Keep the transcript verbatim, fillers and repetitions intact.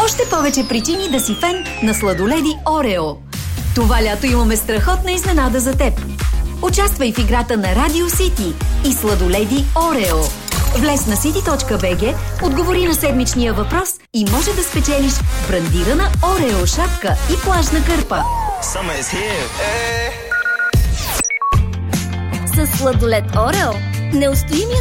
Още повече причини да си фен на сладоледи Орео. Това лято имаме страхотна изненада за теб. Участвай в играта на Радио Сити и сладоледи Орео. Влез на сити точка би джи, отговори на седмичния въпрос и може да спечелиш брандирана Орео шапка и плажна кърпа. С сладолед Орео неустоимият